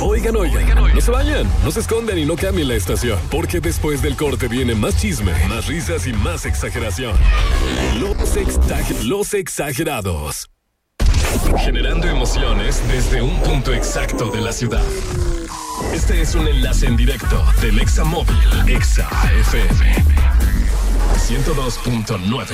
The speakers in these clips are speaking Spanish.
Oigan, no se vayan, no se escondan y no cambien la estación, porque después del corte viene más chisme, más risas y más exageración. Los exagerados. Generando emociones desde un punto exacto de la ciudad. Este es un enlace en directo del Exa Móvil, Exa FM 102.9.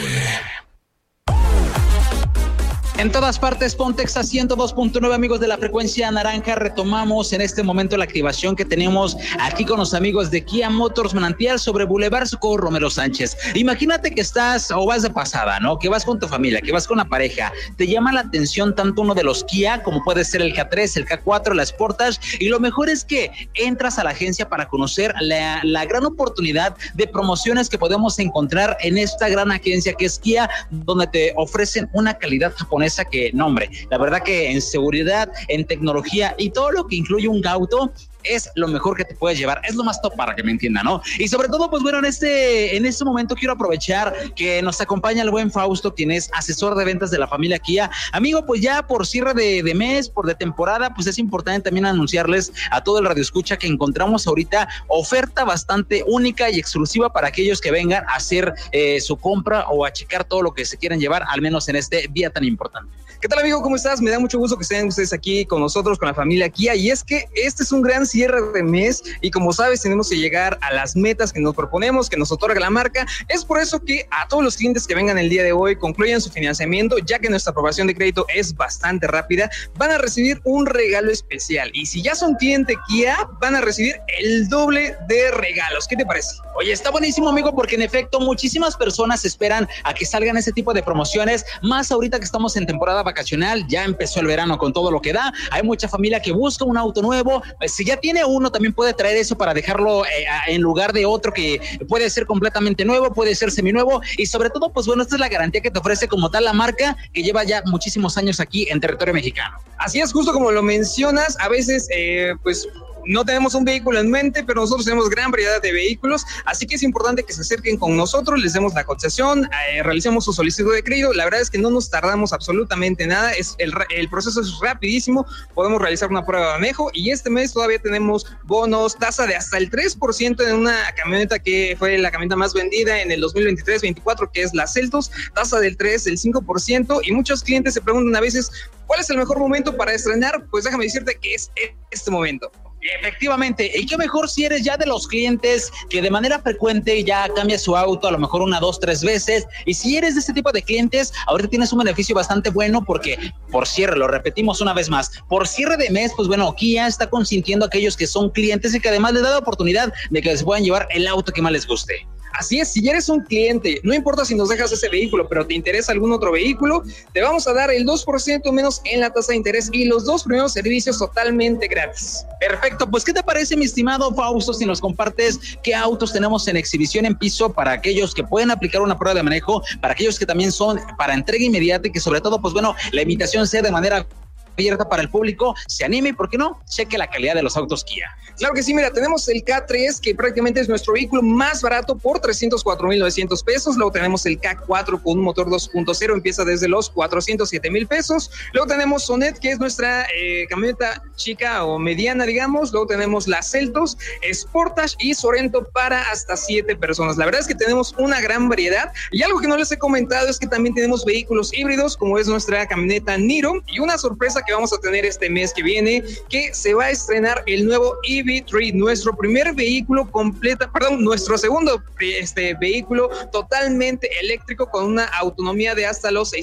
En todas partes, ponte Exa 102.9, amigos de la frecuencia naranja. Retomamos en este momento la activación que tenemos aquí con los amigos de Kia Motors Manantial sobre Boulevard Socorro Romero Sánchez. Imagínate que estás o vas de pasada, ¿no? Que vas con tu familia, que vas con la pareja. Te llama la atención tanto uno de los Kia como puede ser el K3, el K4, la Sportage. Y lo mejor es que entras a la agencia para conocer la gran oportunidad de promociones que podemos encontrar en esta gran agencia que es Kia, donde te ofrecen una calidad japonesa que, no hombre, la verdad que en seguridad, en tecnología y todo lo que incluye un auto es lo mejor que te puedes llevar, es lo más top para que me entiendan, ¿no? Y sobre todo, pues bueno, en este momento quiero aprovechar que nos acompaña el buen Fausto, quien es asesor de ventas de la familia Kia. Amigo, pues ya por cierre de mes, por de temporada, pues es importante también anunciarles a todo el radio escucha que encontramos ahorita oferta bastante única y exclusiva para aquellos que vengan a hacer su compra o a checar todo lo que se quieran llevar, al menos en este día tan importante. ¿Qué tal, amigo? ¿Cómo estás? Me da mucho gusto que estén ustedes aquí con nosotros, con la familia Kia, y es que este es un gran cierre de mes y como sabes tenemos que llegar a las metas que nos proponemos, que nos otorga la marca. Es por eso que a todos los clientes que vengan el día de hoy, concluyan su financiamiento, ya que nuestra aprobación de crédito es bastante rápida, van a recibir un regalo especial, y si ya son cliente Kia, van a recibir el doble de regalos. ¿Qué te parece? Oye, está buenísimo, amigo, porque en efecto muchísimas personas esperan a que salgan ese tipo de promociones, más ahorita que estamos en temporada vacacional, ya empezó el verano con todo lo que da, hay mucha familia que busca un auto nuevo, si ya tiene uno también puede traer eso para dejarlo en lugar de otro que puede ser completamente nuevo, puede ser seminuevo, y sobre todo, pues bueno, esta es la garantía que te ofrece como tal la marca, que lleva ya muchísimos años aquí en territorio mexicano. Así es, justo como lo mencionas, a veces pues no tenemos un vehículo en mente, pero nosotros tenemos gran variedad de vehículos, así que es importante que se acerquen con nosotros, les demos la cotización, realicemos su solicitud de crédito. La verdad es que no nos tardamos absolutamente nada, el proceso es rapidísimo, podemos realizar una prueba de manejo, y este mes todavía tenemos bonos, tasa de hasta el 3% en una camioneta que fue la camioneta más vendida en el 2023-24, que es la Seltos, tasa del 3, del 5%, y muchos clientes se preguntan a veces, ¿cuál es el mejor momento para estrenar? Pues déjame decirte que es este momento. Efectivamente, y qué mejor si eres ya de los clientes que de manera frecuente ya cambia su auto, a lo mejor 1, 2, 3 veces, y si eres de este tipo de clientes, ahorita tienes un beneficio bastante bueno porque por cierre, lo repetimos una vez más, por cierre de mes, pues bueno, Kia está consintiendo a aquellos que son clientes y que además les da la oportunidad de que les puedan llevar el auto que más les guste. Así es, si eres un cliente, no importa si nos dejas ese vehículo, pero te interesa algún otro vehículo, te vamos a dar el 2% menos en la tasa de interés y los 2 primeros servicios totalmente gratis. Perfecto, pues ¿qué te parece, mi estimado Fausto, si nos compartes qué autos tenemos en exhibición en piso para aquellos que pueden aplicar una prueba de manejo, para aquellos que también son para entrega inmediata y que sobre todo, pues bueno, la invitación sea de manera abierta para el público, se anime y, ¿por qué no?, cheque la calidad de los autos Kia. Claro que sí, mira, tenemos el K3, que prácticamente es nuestro vehículo más barato por 304,900 pesos. Luego tenemos el K4 con un motor 2.0, empieza desde los 407,000 pesos. Luego tenemos Sonet, que es nuestra camioneta chica o mediana, digamos. Luego tenemos la Seltos, Sportage y Sorento para hasta 7 personas. La verdad es que tenemos una gran variedad, y algo que no les he comentado es que también tenemos vehículos híbridos, como es nuestra camioneta Niro, y una sorpresa que vamos a tener este mes que viene, que se va a estrenar el nuevo EV3, nuestro primer vehículo nuestro segundo vehículo totalmente eléctrico con una autonomía de hasta los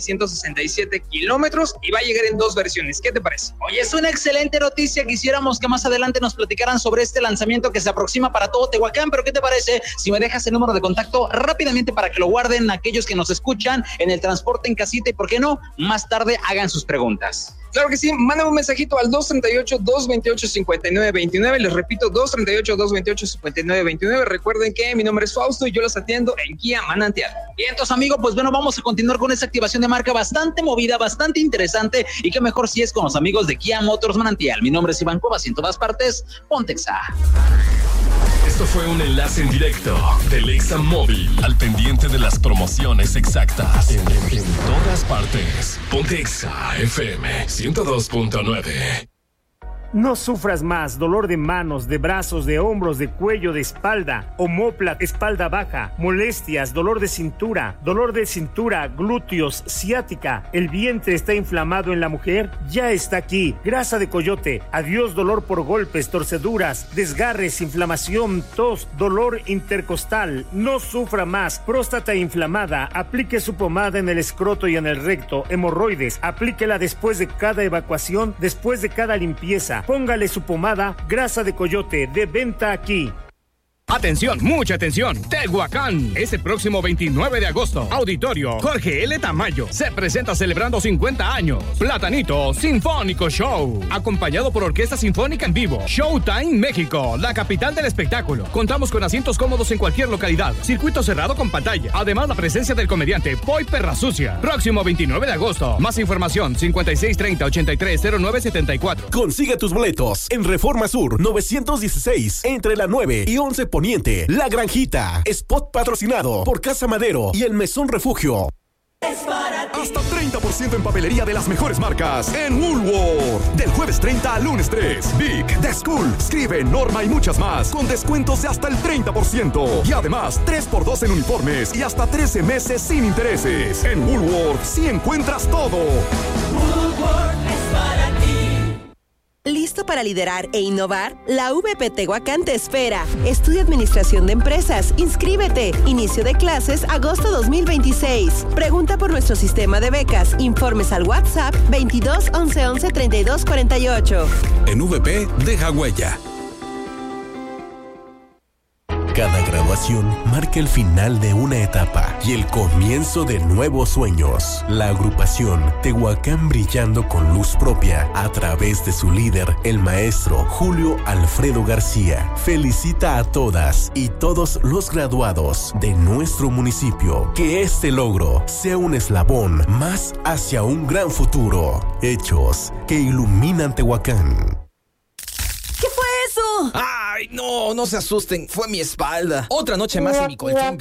667 kilómetros, y va a llegar en 2 versiones. ¿Qué te parece? Oye, es una excelente noticia. Quisiéramos que más adelante nos platicaran sobre este lanzamiento que se aproxima para todo Tehuacán, pero ¿qué te parece si me dejas el número de contacto rápidamente para que lo guarden aquellos que nos escuchan en el transporte, en casita, y por qué no, más tarde hagan sus preguntas? Claro que sí, mándame un mensajito al 238-228-5929, les repito, 238-228-5929. Recuerden que mi nombre es Fausto y yo los atiendo en Kia Manantial. Y entonces, amigo, pues bueno, vamos a continuar con esta activación de marca bastante movida, bastante interesante, y qué mejor si es con los amigos de Kia Motors Manantial. Mi nombre es Iván Cuevas y en todas partes, ponte Exa. Esto fue un enlace en directo del Exa Móvil, al pendiente de las promociones exactas en todas partes. Ponte Exa FM 102.9. No sufras más dolor de manos, de brazos, de hombros, de cuello, de espalda, omóplata, espalda baja, molestias, dolor de cintura, glúteos, ciática. ¿El vientre está inflamado en la mujer? Ya está aquí. Grasa de coyote. Adiós dolor por golpes, torceduras, desgarres, inflamación, tos, dolor intercostal. No sufra más. Próstata inflamada. Aplique su pomada en el escroto y en el recto. Hemorroides. Aplíquela después de cada evacuación, después de cada limpieza. Póngale su pomada Grasa de Coyote, de venta aquí. Atención, mucha atención. Tehuacán, este próximo 29 de agosto, Auditorio Jorge L. Tamayo se presenta celebrando 50 años. Platanito Sinfónico Show, acompañado por Orquesta Sinfónica en vivo. Showtime México, la capital del espectáculo. Contamos con asientos cómodos en cualquier localidad. Circuito cerrado con pantalla. Además, la presencia del comediante Poy Perrasucia. Próximo 29 de agosto. Más información, 5630-830974. Consigue tus boletos en Reforma Sur 916, entre la 9 y 11 Poniente, La Granjita. Spot patrocinado por Casa Madero y el Mesón Refugio. Hasta 30% en papelería de las mejores marcas en Woolworth. Del jueves 30 al lunes 3. Big, The School, Scribe, Norma y muchas más. Con descuentos de hasta el 30%. Y además 3x2 en uniformes y hasta 13 meses sin intereses. En Woolworth sí encuentras todo. Woolworth es para ti. ¿Listo para liderar e innovar? La UVP Tehuacán te espera. Estudia Administración de Empresas. Inscríbete. Inicio de clases agosto 2026. Pregunta por nuestro sistema de becas. Informes al WhatsApp 22 11 11 32 48. En VP, deja huella. Cada graduación marca el final de una etapa y el comienzo de nuevos sueños. La agrupación Tehuacán Brillando con Luz Propia, a través de su líder, el maestro Julio Alfredo García, felicita a todas y todos los graduados de nuestro municipio. Que este logro sea un eslabón más hacia un gran futuro. Hechos que iluminan Tehuacán. ¿Qué fue eso? ¡Ay, no! No se asusten. Fue mi espalda. Otra noche más en mi colchón.